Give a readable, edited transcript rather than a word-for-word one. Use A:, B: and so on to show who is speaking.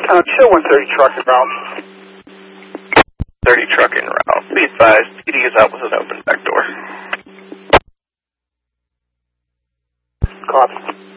A: Show 130 trucking route.
B: 30 trucking route. Be advised, PD is out with an open back door.
A: Copy.